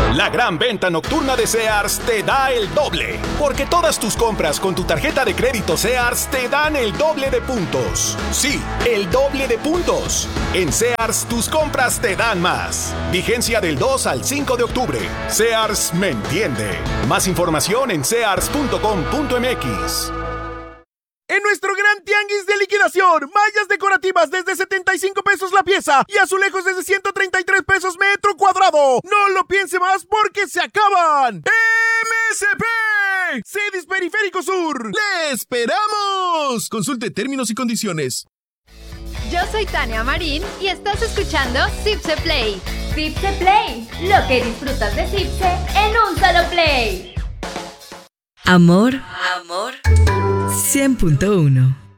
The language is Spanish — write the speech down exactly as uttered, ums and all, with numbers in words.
La gran venta nocturna de Sears te da el doble. Porque todas tus compras con tu tarjeta de crédito Sears te dan el doble de puntos. Sí, el doble de puntos. En Sears, tus compras te dan más. Vigencia del dos al cinco de octubre. Sears me entiende. Más información en sears punto com punto m x. En nuestro gran tianguis de liquidación, mallas decorativas desde setenta y cinco pesos la pieza y azulejos desde ciento treinta y tres pesos metro cuadrado. No lo piense más porque se acaban. ¡M S P! Cedis Periférico Sur. ¡Le esperamos! Consulte términos y condiciones. Yo soy Tania Marín y estás escuchando Zipse Play. Zipse Play, lo que disfrutas de Zipse en un solo play. Amor, amor, cien punto uno.